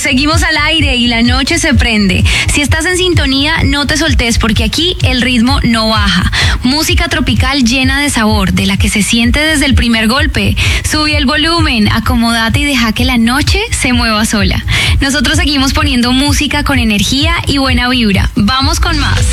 Seguimos al aire y la noche se prende. Si estás en sintonía, no te soltes porque aquí el ritmo no baja. Música tropical llena de sabor, de la que se siente desde el primer golpe. Sube el volumen, acomódate y deja que la noche se mueva sola. Nosotros seguimos poniendo música con energía y buena vibra. Vamos con más.